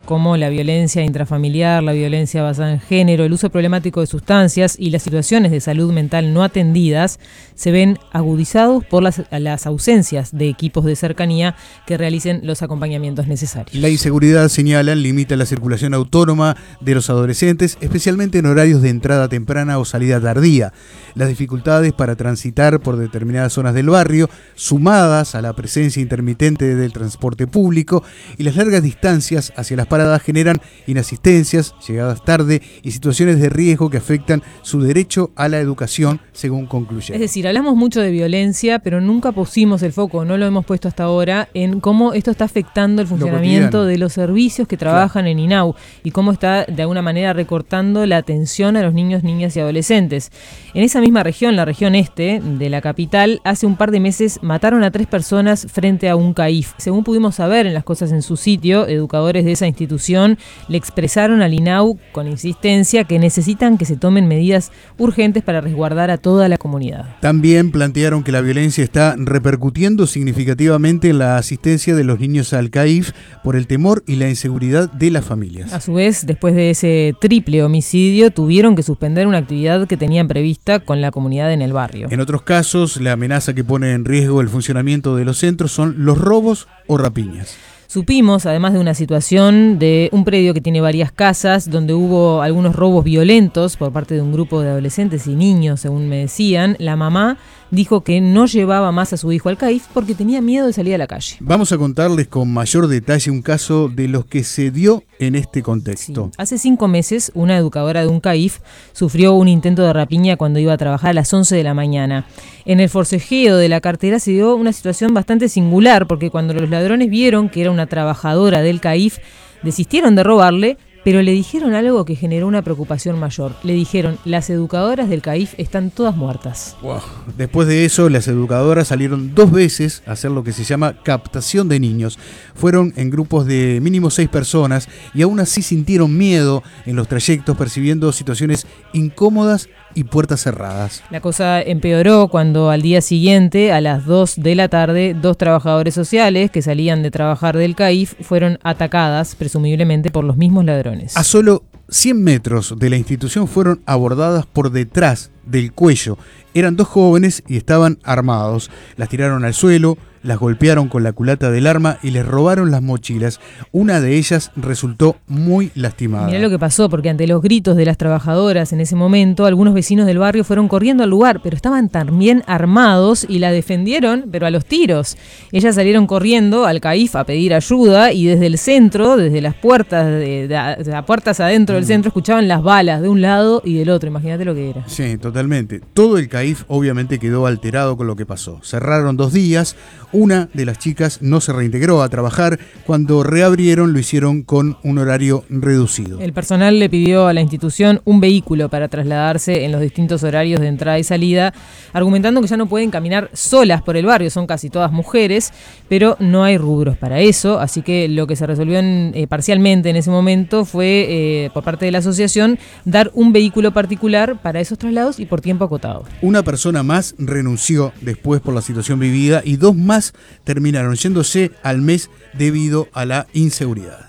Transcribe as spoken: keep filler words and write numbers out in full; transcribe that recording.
como la violencia intrafamiliar, la violencia basada en género, el uso problemático de sustancias y las situaciones de salud mental no atendidas se ven agudizados por las, las ausencias de equipos de cercanía que realicen los acompañamientos necesarios. La inseguridad, señalan, limita la circulación autónoma de los adolescentes, especialmente en horarios de entrada temprana o salida tardía. Las dificultades para transitar por determinadas zonas del barrio, sumadas a la presencia intermitente del transporte público y las largas distancias hacia las paradas, generan inasistencias, llegadas tarde y situaciones de riesgo que afectan su derecho a la educación, según concluye. Es decir, hablamos mucho de violencia, pero nunca pusimos el foco, no lo hemos puesto hasta ahora, en cómo esto está afectando el funcionamiento de los servicios que trabajan claro. en INAU y cómo está de alguna manera recortando la atención a los niños, niñas y adolescentes. En esa misma región, la región este de la capital, hace un par de meses mataron a tres personas frente a un CAIF. Según pudimos saber en las cosas en su sitio, educadores de esa institución le expresaron al INAU con insistencia que necesitan que se tomen medidas urgentes para resguardar a toda la comunidad. También plantearon que la violencia está repercutiendo significativamente en la asistencia de los niños al CAIF por el temor y la inseguridad de las familias. A su vez, después de ese triple homicidio, tuvieron que suspender una actividad que tenían prevista con la comunidad en el barrio. En otros casos, la amenaza que pone en riesgo el funcionamiento de los centros son los robos o rapiñas. Supimos, además de una situación de un predio que tiene varias casas, donde hubo algunos robos violentos por parte de un grupo de adolescentes y niños, según me decían, la mamá dijo que no llevaba más a su hijo al CAIF porque tenía miedo de salir a la calle. Vamos a contarles con mayor detalle un caso de los que se dio en este contexto. Sí. Hace cinco meses, una educadora de un CAIF sufrió un intento de rapiña cuando iba a trabajar a las once de la mañana. En el forcejeo de la cartera se dio una situación bastante singular, porque cuando los ladrones vieron que era una trabajadora del CAIF, desistieron de robarle, pero le dijeron algo que generó una preocupación mayor. Le dijeron, las educadoras del CAIF están todas muertas. Wow. Después de eso, las educadoras salieron dos veces a hacer lo que se llama captación de niños. Fueron en grupos de mínimo seis personas y aún así sintieron miedo en los trayectos, percibiendo situaciones incómodas y puertas cerradas. La cosa empeoró cuando al día siguiente, a las dos de la tarde, dos trabajadores sociales que salían de trabajar del CAIF fueron atacadas, presumiblemente por los mismos ladrones. A solo cien metros de la institución fueron abordadas por detrás del cuello. Eran dos jóvenes y estaban armados. Las tiraron al suelo, las golpearon con la culata del arma y les robaron las mochilas. Una de ellas resultó muy lastimada. Mirá lo que pasó, porque ante los gritos de las trabajadoras en ese momento, algunos vecinos del barrio fueron corriendo al lugar, pero estaban también armados y la defendieron, pero a los tiros. Ellas salieron corriendo al CAIF a pedir ayuda y desde el centro, desde las puertas, de, de, de las puertas adentro del centro, escuchaban las balas de un lado y del otro. Imagínate lo que era. Sí, totalmente. Todo el CAIF obviamente quedó alterado con lo que pasó. Cerraron dos días. Una de las chicas no se reintegró a trabajar. Cuando reabrieron lo hicieron con un horario reducido. El personal le pidió a la institución un vehículo para trasladarse en los distintos horarios de entrada y salida, argumentando que ya no pueden caminar solas por el barrio, son casi todas mujeres, pero no hay rubros para eso, así que lo que se resolvió en, eh, parcialmente en ese momento fue, eh, por parte de la asociación, dar un vehículo particular para esos traslados y por tiempo acotado. Una persona más renunció después por la situación vivida y dos más terminaron yéndose al mes debido a la inseguridad.